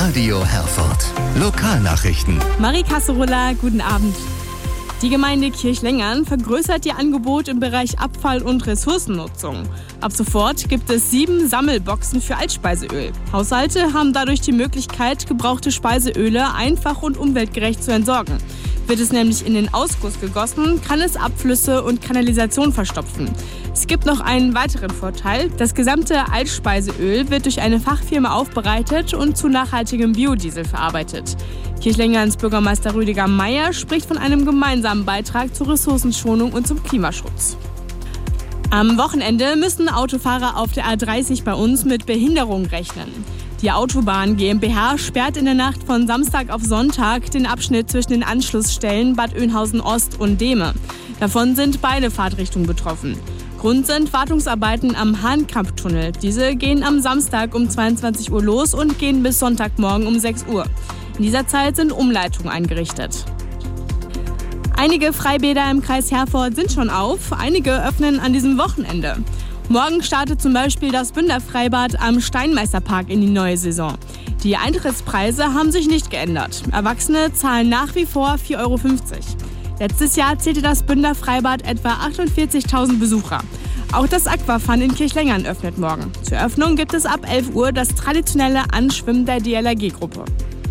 Radio Herford. Lokalnachrichten. Marie Kasserola, guten Abend. Die Gemeinde Kirchlengern vergrößert ihr Angebot im Bereich Abfall- und Ressourcennutzung. Ab sofort gibt es 7 Sammelboxen für Altspeiseöl. Haushalte haben dadurch die Möglichkeit, gebrauchte Speiseöle einfach und umweltgerecht zu entsorgen. Wird es nämlich in den Ausguss gegossen, kann es Abflüsse und Kanalisation verstopfen. Es gibt noch einen weiteren Vorteil. Das gesamte Altspeiseöl wird durch eine Fachfirma aufbereitet und zu nachhaltigem Biodiesel verarbeitet. Kirchlengerns Bürgermeister Rüdiger Meier spricht von einem gemeinsamen Beitrag zur Ressourcenschonung und zum Klimaschutz. Am Wochenende müssen Autofahrer auf der A30 bei uns mit Behinderung rechnen. Die Autobahn GmbH sperrt in der Nacht von Samstag auf Sonntag den Abschnitt zwischen den Anschlussstellen Bad Oeynhausen Ost und Dehme. Davon sind beide Fahrtrichtungen betroffen. Grund sind Wartungsarbeiten am Hahnkamptunnel. Diese gehen am Samstag um 22 Uhr los und gehen bis Sonntagmorgen um 6 Uhr. In dieser Zeit sind Umleitungen eingerichtet. Einige Freibäder im Kreis Herford sind schon auf, einige öffnen an diesem Wochenende. Morgen startet zum Beispiel das Bünderfreibad am Steinmeisterpark in die neue Saison. Die Eintrittspreise haben sich nicht geändert. Erwachsene zahlen nach wie vor 4,50 Euro. Letztes Jahr zählte das Bünderfreibad etwa 48.000 Besucher. Auch das Aquafun in Kirchlengern öffnet morgen. Zur Öffnung gibt es ab 11 Uhr das traditionelle Anschwimmen der DLRG-Gruppe.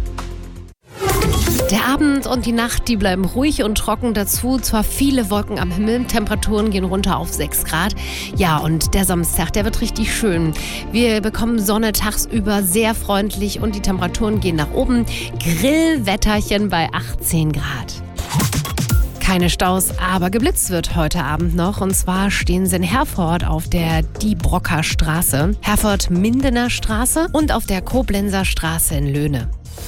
Der Abend und die Nacht, die bleiben ruhig und trocken. Dazu zwar viele Wolken am Himmel, Temperaturen gehen runter auf 6 Grad. Ja, und der Samstag, der wird richtig schön. Wir bekommen Sonne tagsüber, sehr freundlich und die Temperaturen gehen nach oben. Grillwetterchen bei 18 Grad. Keine Staus, aber geblitzt wird heute Abend noch. Und zwar stehen sie in Herford auf der Diebrocker Straße, Herford-Mindener Straße und auf der Koblenzer Straße in Löhne.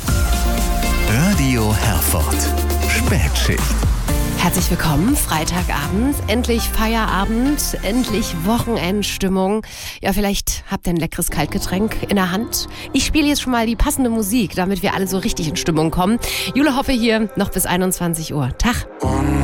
Radio Herford. Spätschicht. Herzlich willkommen, Freitagabend, endlich Feierabend, endlich Wochenendstimmung. Ja, vielleicht habt ihr ein leckeres Kaltgetränk in der Hand. Ich spiele jetzt schon mal die passende Musik, damit wir alle so richtig in Stimmung kommen. Jule Hoppe hier, noch bis 21 Uhr. Tag.